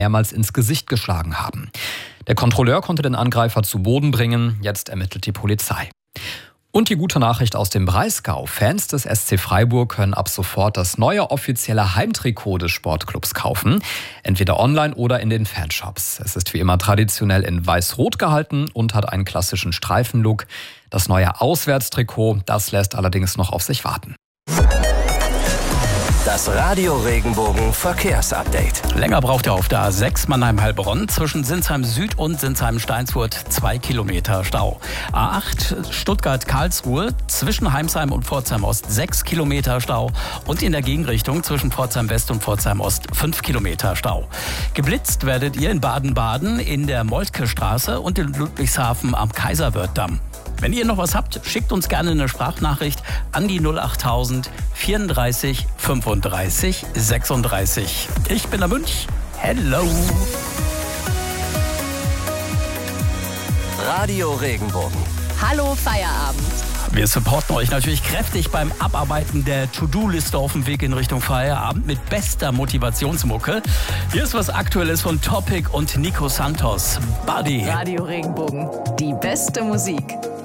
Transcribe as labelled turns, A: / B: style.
A: mehrmals ins Gesicht geschlagen haben. Der Kontrolleur konnte den Angreifer zu Boden bringen. Jetzt ermittelt die Polizei. Und die gute Nachricht aus dem Breisgau. Fans des SC Freiburg können ab sofort das neue offizielle Heimtrikot des Sportclubs kaufen. Entweder online oder in den Fanshops. Es ist wie immer traditionell in weiß-rot gehalten und hat einen klassischen Streifenlook. Das neue Auswärtstrikot, das lässt allerdings noch auf sich warten.
B: Das Radio Regenbogen Verkehrsupdate.
C: Länger braucht ihr auf der A6 Mannheim-Heilbronn zwischen Sinsheim Süd und Sinsheim-Steinsfurt 2 Kilometer Stau. A8 Stuttgart-Karlsruhe zwischen Heimsheim und Pforzheim Ost 6 Kilometer Stau und in der Gegenrichtung zwischen Pforzheim West und Pforzheim Ost 5 Kilometer Stau. Geblitzt werdet ihr in Baden-Baden in der Moltke-Straße und in Ludwigshafen am Kaiserwörth-Damm. Wenn ihr noch was habt, schickt uns gerne eine Sprachnachricht an die 08000 34 35 36. Ich bin der Münch. Hello.
B: Radio Regenbogen.
D: Hallo Feierabend.
C: Wir supporten euch natürlich kräftig beim Abarbeiten der To-Do-Liste auf dem Weg in Richtung Feierabend mit bester Motivationsmucke. Hier ist was Aktuelles von Topic und Nico Santos. Buddy.
D: Radio Regenbogen. Die beste Musik.